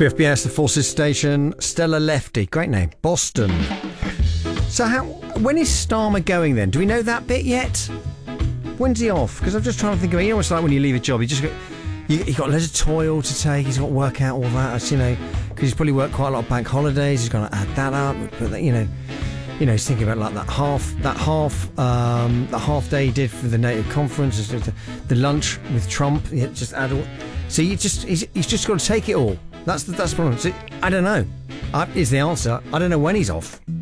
BFBS, the Forces Station. Stella Lefty, great name. Boston. So when is Starmer going then? Do we know that bit yet? When's he off? Because I'm just trying to think about, you know what it's like when you leave a job, you got loads of toil to take, he's got to work out all that, you know, because he's probably worked quite a lot of bank holidays, he's got to add that up, but that, you know, he's thinking about like that half day he did for the NATO conference, the lunch with Trump, just add all. So he's just got to take it all. That's the problem. So, I don't know. Is the answer. I don't know when he's off.